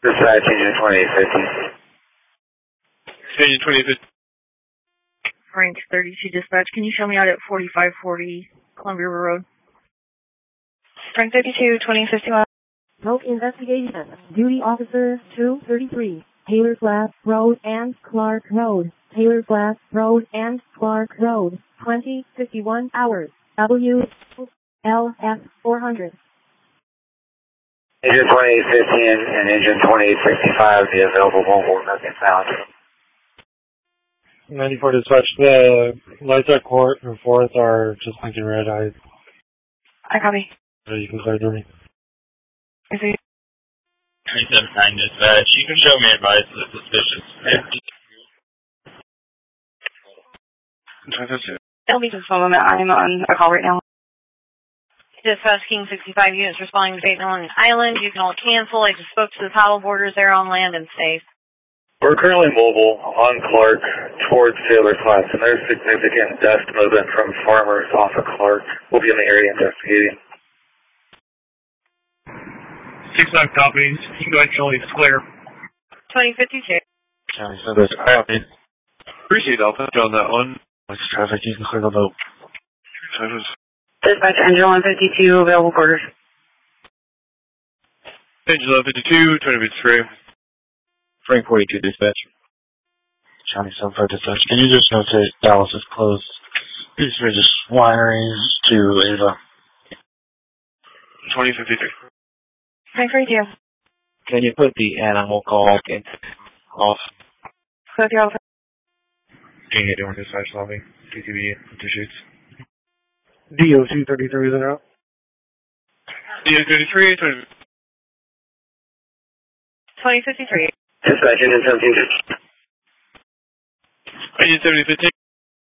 Dispatch engine 2850. Engine 2850. Rank 32 dispatch, can you show me out at 4540 Columbia River Road? Rank 32, 2051. Smoke investigation. Duty officer 233. Taylor Flat Road and Clark Road. Taylor Flat Road and Clark Road. 2051 hours. WLF 400. Engine 2850 and engine 2865, the available mobile, nothing found. 94 dispatch, the lights at court and 4th are just blinking red. I copy. So you can clear through me. I see. 379 dispatch, you can show me advice of the suspicious. It'll be just a moment. I'm on a call right now. Dispatch King 65 units responding to Baton Rouge Island. You can all cancel. I just spoke to the paddle boarders there on land and safe. We're currently mobile on Clark towards Taylor Flats, and there's significant dust movement from farmers off of Clark. We'll be in the area investigating. 6-9 copies. You can go ahead and show me it's clear. 2052. County Service. Appreciate it. I'll put you on that one. What's traffic? You can clear the boat. Dispatch engine 152, available quarters. Engine 152, 2053. Frank 42 dispatch. County 75 dispatch. Can you just notate Dallas is closed? These are just wineries to Ava. 2053. Frank 42. Can you put the animal call off? Close your office. Can you get doing dispatch lobby? DTV, 2 shoots. DO233 is in out. DO33, 2053. Dispatch engine 1750. Engine 7015.